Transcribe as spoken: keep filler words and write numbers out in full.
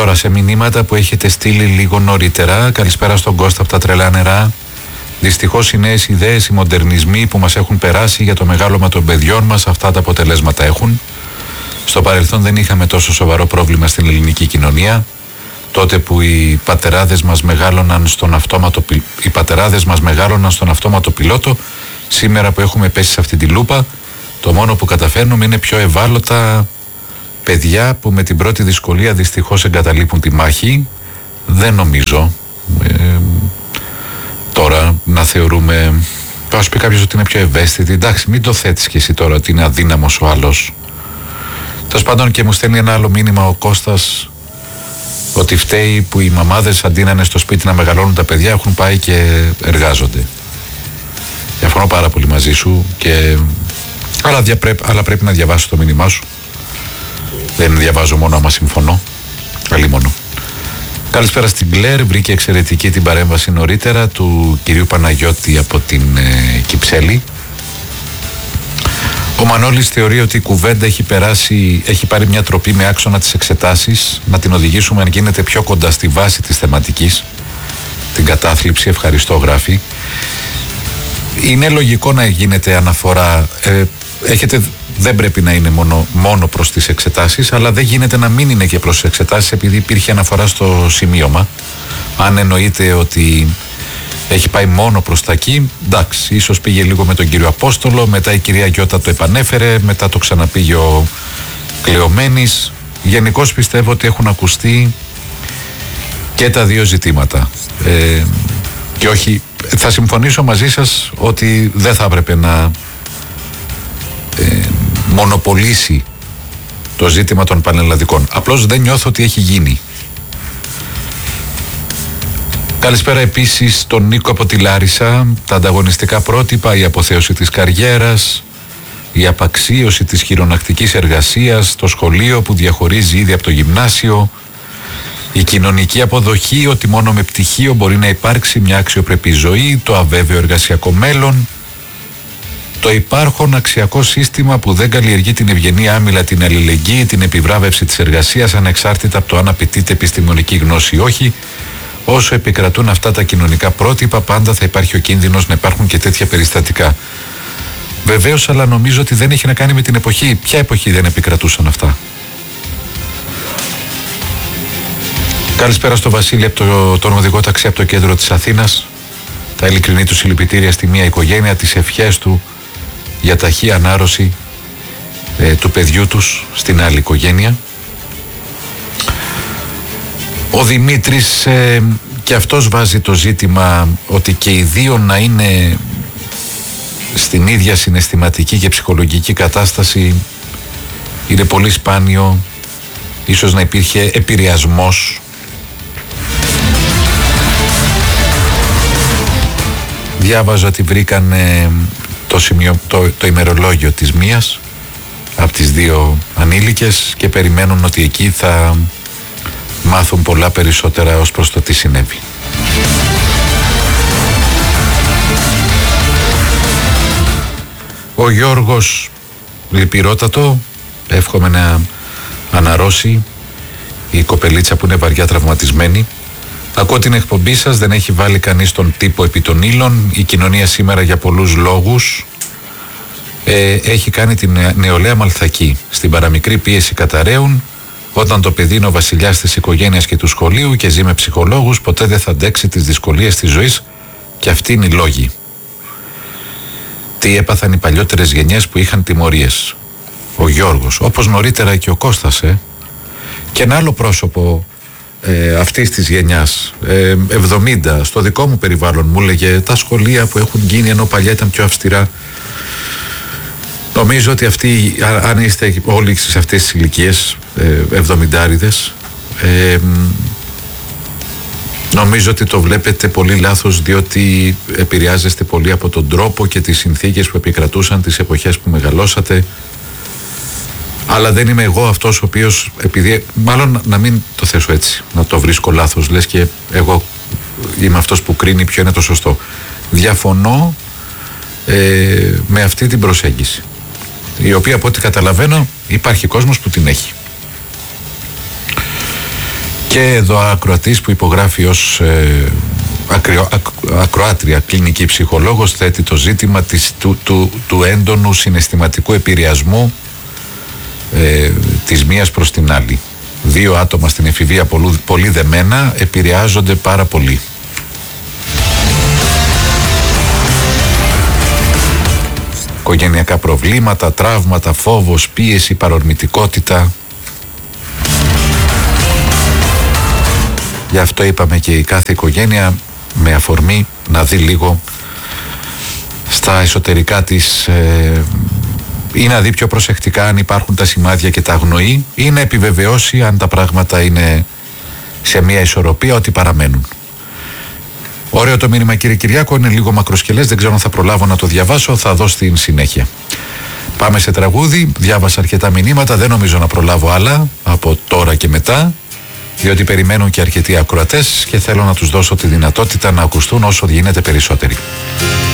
Τώρα σε μηνύματα που έχετε στείλει λίγο νωρίτερα, καλησπέρα στον Κώστα από τα Τρελά Νερά. Δυστυχώς οι νέες ιδέες, οι μοντερνισμοί που μας έχουν περάσει για το μεγάλωμα των παιδιών μας, αυτά τα αποτελέσματα έχουν. Στο παρελθόν δεν είχαμε τόσο σοβαρό πρόβλημα στην ελληνική κοινωνία. Τότε που οι πατεράδες μας μεγάλωναν στον αυτόματο, οι πατεράδες μας μεγάλωναν στον αυτόματο πιλότο, σήμερα που έχουμε πέσει σε αυτή τη λούπα, το μόνο που καταφέρνουμε είναι πιο ευάλωτα παιδιά που με την πρώτη δυσκολία δυστυχώς εγκαταλείπουν τη μάχη. Δεν νομίζω ε, τώρα να θεωρούμε, θα σου πει κάποιος ότι είναι πιο ευαίσθητη. Εντάξει, μην το θέτεις και εσύ τώρα ότι είναι αδύναμος ο άλλος. Τέλος πάντων, και μου στέλνει ένα άλλο μήνυμα ο Κώστας, ότι φταίει που οι μαμάδες αντί να είναι στο σπίτι να μεγαλώνουν τα παιδιά, έχουν πάει και εργάζονται. Διαφωνώ πάρα πολύ μαζί σου, και... αλλά, διαπρέπ... αλλά πρέπει να διαβάσω το μήνυμά σου. Δεν διαβάζω μόνο άμα συμφωνώ. Καλή μόνο. Καλησπέρα στην Κλέρ. Βρήκε εξαιρετική την παρέμβαση νωρίτερα του κυρίου Παναγιώτη από την ε, Κυψέλη. Ο Μανώλης θεωρεί ότι η κουβέντα έχει περάσει, έχει πάρει μια τροπή με άξονα τις εξετάσεις, να την οδηγήσουμε αν γίνεται πιο κοντά στη βάση της θεματικής, την κατάθλιψη. Ευχαριστώ, γράφει. Είναι λογικό να γίνεται αναφορά, ε, έχετε, δεν πρέπει να είναι μόνο, μόνο προς τις εξετάσεις, αλλά δεν γίνεται να μην είναι και προς τις εξετάσεις, επειδή υπήρχε αναφορά στο σημείωμα. Αν εννοείται ότι έχει πάει μόνο προς τα εκεί, εντάξει, ίσως πήγε λίγο με τον κύριο Απόστολο, μετά η κυρία Γιώτα το επανέφερε, μετά το ξαναπήγε ο Κλεωμένης. Γενικώς πιστεύω ότι έχουν ακουστεί και τα δύο ζητήματα. Ε, και όχι, θα συμφωνήσω μαζί σας ότι δεν θα έπρεπε να ε, μονοπολίσει το ζήτημα των πανελλαδικών. Απλώς δεν νιώθω ότι έχει γίνει. Καλησπέρα επίσης στον Νίκο από τη Λάρισα. Τα ανταγωνιστικά πρότυπα, η αποθέωση της καριέρας, η απαξίωση της χειρονακτικής εργασίας, το σχολείο που διαχωρίζει ήδη από το γυμνάσιο, η κοινωνική αποδοχή ότι μόνο με πτυχίο μπορεί να υπάρξει μια αξιοπρεπή ζωή, το αβέβαιο εργασιακό μέλλον, το υπάρχον αξιακό σύστημα που δεν καλλιεργεί την ευγενή άμυλα, την αλληλεγγύη, την επιβράβευση της εργασίας ανεξάρτητα από το αν απαιτείται επιστημονική γνώση ή όχι. Όσο επικρατούν αυτά τα κοινωνικά πρότυπα, πάντα θα υπάρχει ο κίνδυνος να υπάρχουν και τέτοια περιστατικά. Βεβαίως, αλλά νομίζω ότι δεν έχει να κάνει με την εποχή. Ποια εποχή δεν επικρατούσαν αυτά? Καλησπέρα στο Βασίλη από το, τον οδηγό ταξί από το κέντρο της Αθήνας. Τα ειλικρινή του συλληπιτήρια στη μία οικογένεια, τις ευχές του για ταχύ ανάρρωση ε, του παιδιού τους στην άλλη οικογένεια. Ο Δημήτρης ε, και αυτός βάζει το ζήτημα ότι και οι δύο να είναι στην ίδια συναισθηματική και ψυχολογική κατάσταση είναι πολύ σπάνιο. Ίσως να υπήρχε επηρεασμός. Διάβαζα ότι βρήκαν ε, το, σημείο, το, το ημερολόγιο της μίας από τις δύο ανήλικες και περιμένουν ότι εκεί θα μάθουν πολλά περισσότερα ως προς το τι συνέβη. Ο Γιώργος, λυπηρότατο, εύχομαι να αναρρώσει η κοπελίτσα που είναι βαριά τραυματισμένη. Ακούω την εκπομπή σας, δεν έχει βάλει κανείς τον τύπο επί των ύλων. Η κοινωνία σήμερα για πολλούς λόγους ε, έχει κάνει την νεολαία μαλθακή. Στην παραμικρή πίεση καταραίουν. Όταν το παιδί είναι ο βασιλιάς της οικογένειας και του σχολείου και ζει με ψυχολόγους, ποτέ δεν θα αντέξει τις δυσκολίες της ζωής, και αυτοί είναι οι λόγοι. Τι έπαθαν οι παλιότερες γενιές που είχαν τιμωρίες? Ο Γιώργος, όπως νωρίτερα και ο Κώστας, ε. και ένα άλλο πρόσωπο ε, αυτής της γενιάς, ε, εβδομήντα, στο δικό μου περιβάλλον μου έλεγε τα σχολεία που έχουν γίνει ενώ παλιά ήταν πιο αυστηρά. Νομίζω ότι αυτοί, αν είστε όλοι σε αυτές τις ηλικίες, εβδομηντάριδες, ε, νομίζω ότι το βλέπετε πολύ λάθος, διότι επηρεάζεστε πολύ από τον τρόπο και τις συνθήκες που επικρατούσαν τις εποχές που μεγαλώσατε. Αλλά δεν είμαι εγώ αυτός ο οποίος, επειδή, μάλλον να μην το θέσω έτσι, να το βρίσκω λάθος, λες και εγώ είμαι αυτός που κρίνει ποιο είναι το σωστό. Διαφωνώ ε, με αυτή την προσέγγιση, η οποία από ό,τι καταλαβαίνω υπάρχει κόσμος που την έχει. Και εδώ ακροατής που υπογράφει ως ε, ακριο, ακ, ακροάτρια κλινική ψυχολόγος θέτει το ζήτημα της, του, του, του έντονου συναισθηματικού επηρεασμού ε, της μίας προς την άλλη. Δύο άτομα στην εφηβεία πολύ, πολύ δεμένα επηρεάζονται πάρα πολύ. Οικογενειακά προβλήματα, τραύματα, φόβος, πίεση, παρορμητικότητα. Γι' αυτό είπαμε και η κάθε οικογένεια με αφορμή να δει λίγο στα εσωτερικά της ε, ή να δει πιο προσεκτικά αν υπάρχουν τα σημάδια και τα αγνοεί ή να επιβεβαιώσει αν τα πράγματα είναι σε μια ισορροπία ότι παραμένουν. Ωραίο το μήνυμα, κύριε Κυριάκο, είναι λίγο μακροσκελές, δεν ξέρω αν θα προλάβω να το διαβάσω, θα δω στην συνέχεια. Πάμε σε τραγούδι, διάβασα αρκετά μηνύματα, δεν νομίζω να προλάβω άλλα από τώρα και μετά, διότι περιμένουν και αρκετοί ακροατές και θέλω να τους δώσω τη δυνατότητα να ακουστούν όσο γίνεται περισσότεροι.